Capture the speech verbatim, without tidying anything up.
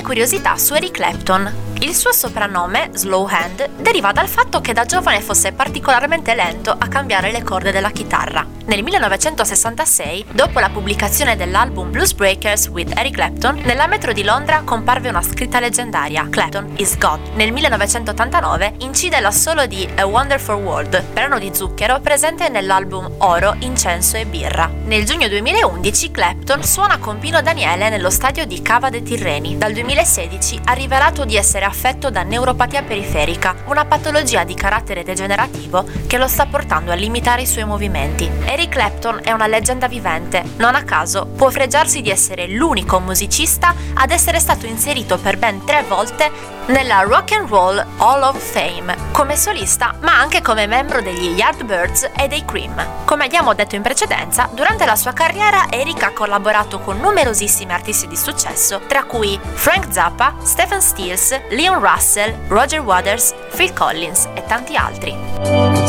Alcune curiosità su Eric Clapton. Il suo soprannome, Slow Hand, deriva dal fatto che da giovane fosse particolarmente lento a cambiare le corde della chitarra. Nel millenovecentosessantasei, dopo la pubblicazione dell'album Blues Breakers with Eric Clapton, nella metro di Londra comparve una scritta leggendaria, Clapton is God. Nel millenovecentottantanove incide l'assolo di A Wonderful World, brano di Zucchero presente nell'album Oro, Incenso e Birra. Nel giugno duemilaundici Clapton suona con Pino Daniele nello stadio di Cava de' Tirreni. Dal duemilasedici ha rivelato di essere affetto da neuropatia periferica, una patologia di carattere degenerativo che lo sta portando a limitare i suoi movimenti. Eric Clapton è una leggenda vivente, non a caso può fregiarsi di essere l'unico musicista ad essere stato inserito per ben tre volte nella Rock and Roll Hall of Fame, come solista ma anche come membro degli Yardbirds e dei Cream. Come abbiamo detto in precedenza, durante la sua carriera Eric ha collaborato con numerosissimi artisti di successo, tra cui Frank Zappa, Stephen Stills, Leon Russell, Roger Waters, Phil Collins e tanti altri.